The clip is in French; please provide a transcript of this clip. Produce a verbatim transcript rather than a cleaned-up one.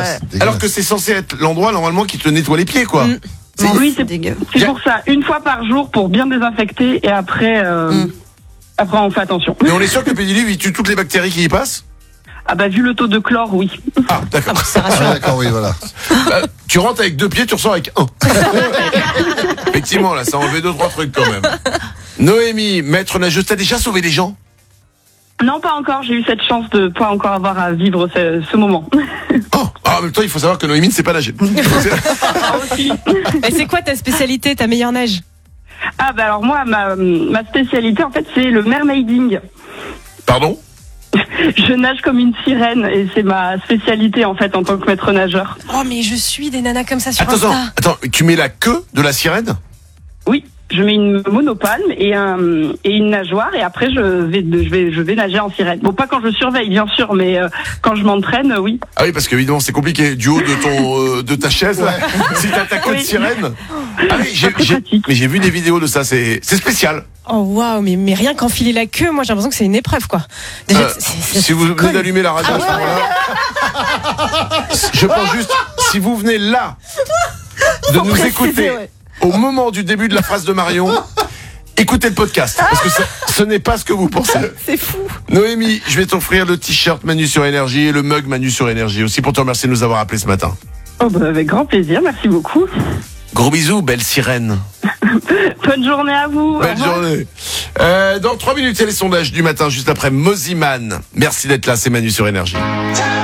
dégueulasse. Ouais. Alors que c'est censé être l'endroit normalement qui te nettoie les pieds, quoi. Mm. C'est, oui, c'est, dégueu. c'est pour ça. Une fois par jour pour bien désinfecter et après, euh, Mm. après on fait attention. Mais on est sûr que Pédiluve, il tue toutes les bactéries qui y passent? Ah bah vu le taux de chlore, oui. Ah, d'accord. C'est Ah, rassurant. d'accord, oui, voilà. Bah, tu rentres avec deux pieds, tu ressors avec un. Effectivement, là, ça a enlevé deux, trois trucs quand même. Noémie, maître nageuse, t'as déjà sauvé des gens? Non, pas encore. J'ai eu cette chance de pas encore avoir à vivre ce, ce moment. Oh, ah, en même temps, il faut savoir que Noémie ne sait pas nager. Ah, aussi. Et c'est quoi ta spécialité, ta meilleure nage? Ah bah alors moi, ma, ma spécialité en fait c'est le mermaiding. Pardon? Je nage comme une sirène et c'est ma spécialité en fait en tant que maître nageur. Oh, mais je suis des nanas comme ça sur Attends, Insta. attends, attends, tu mets la queue de la sirène? Oui, je mets une monopalme et, un, et une nageoire et après je vais, je vais, je vais nager en sirène. Bon, pas quand je surveille bien sûr, mais euh, quand je m'entraîne, euh, oui. Ah oui, parce qu'évidemment, c'est compliqué. Du haut de ton, euh, de ta chaise, là, si t'as ta queue de Oui. sirène. Ah oui, j'ai, Très j'ai, pratique. mais j'ai vu des vidéos de ça, c'est, c'est spécial. Oh, waouh, mais, mais rien qu'enfiler la queue, moi j'ai l'impression que c'est une épreuve, quoi. Déjà, Euh, c'est- c'est- si vous venez colle. d'allumer la radio Ah à ce ouais, moment-là, je pense juste, si vous venez là, de nous préciser, écouter ouais. au moment du début de la phrase de Marion, écoutez le podcast, parce que ce, ce n'est pas ce que vous pensez. C'est fou. Noémie, je vais t'offrir le t-shirt Manu sur Énergie et le mug Manu sur Énergie aussi pour te remercier de nous avoir appelés ce matin. Oh bah avec grand plaisir, merci beaucoup. Gros bisous, belle sirène. Bonne journée à vous. Belle Au revoir. journée. Euh, dans trois minutes, il y a les sondages du matin juste après Moziman. Merci d'être là, c'est Manu sur Énergie.